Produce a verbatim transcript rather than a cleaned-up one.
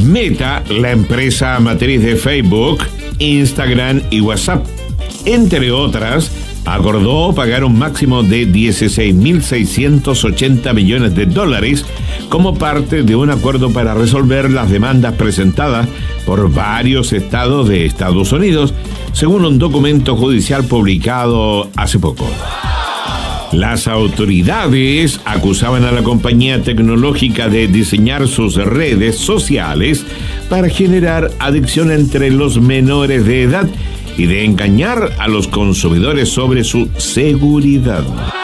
Meta, la empresa matriz de Facebook, Instagram y WhatsApp, entre otras, acordó pagar un máximo de dieciséis mil seiscientos ochenta millones de dólares como parte de un acuerdo para resolver las demandas presentadas por varios estados de Estados Unidos, según un documento judicial publicado hace poco. Las autoridades acusaban a la compañía tecnológica de diseñar sus redes sociales para generar adicción entre los menores de edad y de engañar a los consumidores sobre su seguridad.